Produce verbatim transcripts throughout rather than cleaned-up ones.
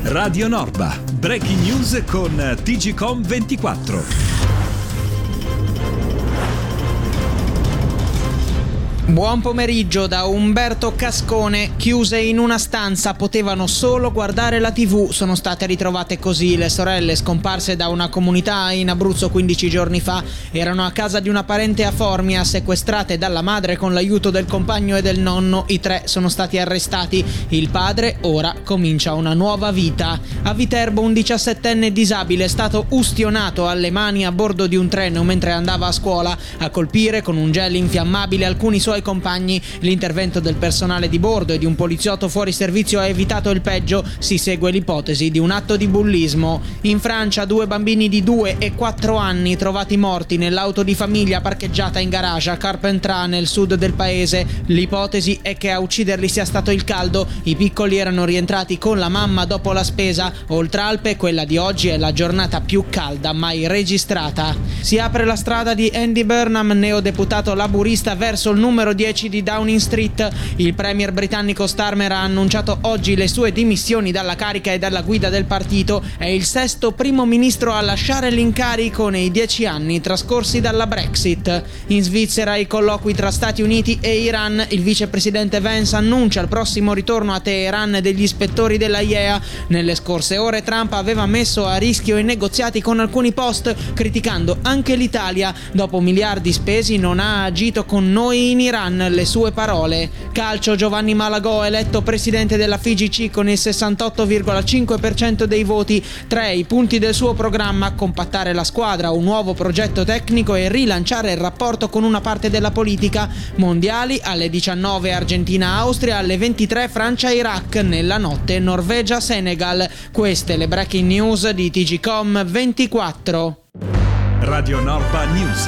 Radio Norba, breaking news con T G Com ventiquattro. Buon pomeriggio da Umberto Cascone. Chiuse in una stanza, potevano solo guardare la tivù. Sono state ritrovate così le sorelle scomparse da una comunità in Abruzzo quindici giorni fa. Erano a casa di una parente a Formia, sequestrate dalla madre con l'aiuto del compagno e del nonno. I tre sono stati arrestati. Il padre ora comincia una nuova vita. A Viterbo un diciassettenne disabile è stato ustionato alle mani a bordo di un treno mentre andava a scuola. A colpire con un gel infiammabile alcuni suoi compagni. L'intervento del personale di bordo e di un poliziotto fuori servizio ha evitato il peggio. Si segue l'ipotesi di un atto di bullismo. In Francia due bambini di due e quattro anni trovati morti nell'auto di famiglia parcheggiata in garage a Carpentras nel sud del paese. L'ipotesi è che a ucciderli sia stato il caldo. I piccoli erano rientrati con la mamma dopo la spesa. Oltre Alpe, quella di oggi è la giornata più calda mai registrata. Si apre la strada di Andy Burnham, neodeputato laburista, verso il numero dieci di Downing Street. Il premier britannico Starmer ha annunciato oggi le sue dimissioni dalla carica e dalla guida del partito. È il sesto primo ministro a lasciare l'incarico nei dieci anni trascorsi dalla Brexit. In Svizzera i colloqui tra Stati Uniti e Iran. Il vicepresidente Vance annuncia il prossimo ritorno a Teheran degli ispettori della I E A. Nelle scorse ore Trump aveva messo a rischio i negoziati con alcuni post, criticando anche l'Italia. Dopo miliardi spesi non ha agito con noi in Iran. Le sue parole. Calcio, Giovanni Malagò eletto presidente della F I G C con il sessantotto virgola cinque per cento dei voti. Tre i punti del suo programma: compattare la squadra, un nuovo progetto tecnico e rilanciare il rapporto con una parte della politica. Mondiali alle diciannove Argentina-Austria, alle ventitré Francia-Iraq, nella notte Norvegia-Senegal. Queste le breaking news di T G Com ventiquattro. Radio Norba News.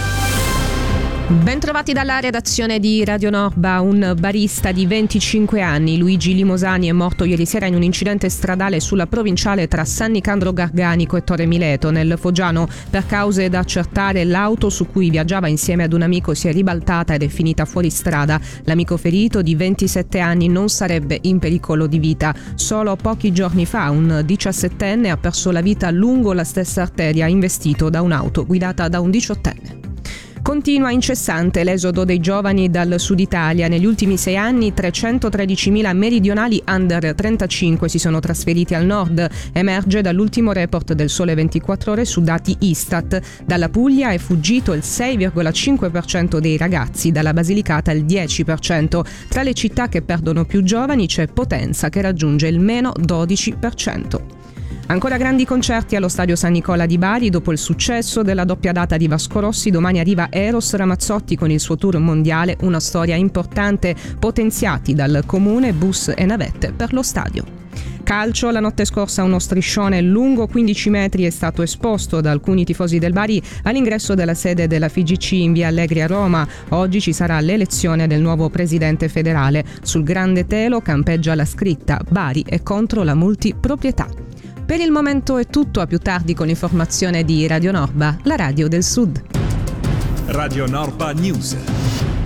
Bentrovati dalla redazione di Radio Norba. Un barista di venticinque anni, Luigi Limosani, è morto ieri sera in un incidente stradale sulla provinciale tra San Nicandro Garganico e Torre Mileto, nel Foggiano. Per cause da accertare, l'auto su cui viaggiava insieme ad un amico si è ribaltata ed è finita fuori strada. L'amico ferito, di ventisette anni, non sarebbe in pericolo di vita. Solo pochi giorni fa un diciassettenne ha perso la vita lungo la stessa arteria, investito da un'auto guidata da un diciottenne. Continua incessante l'esodo dei giovani dal sud Italia. Negli ultimi sei anni trecentotredicimila meridionali under trentacinque si sono trasferiti al nord. Emerge dall'ultimo report del Sole ventiquattro Ore su dati Istat. Dalla Puglia è fuggito il sei virgola cinque per cento dei ragazzi, dalla Basilicata il dieci per cento. Tra le città che perdono più giovani c'è Potenza, che raggiunge il meno dodici per cento. Ancora grandi concerti allo Stadio San Nicola di Bari. Dopo il successo della doppia data di Vasco Rossi, domani arriva Eros Ramazzotti con il suo tour mondiale, una storia importante, potenziati dal comune bus e navette per lo stadio. Calcio, la notte scorsa uno striscione lungo quindici metri è stato esposto da alcuni tifosi del Bari all'ingresso della sede della F I G C in via Allegri a Roma. Oggi ci sarà l'elezione del nuovo presidente federale. Sul grande telo campeggia la scritta: Bari è contro la multiproprietà. Per il momento è tutto, a più tardi con l'informazione di Radio Norba, la radio del Sud. Radio Norba News.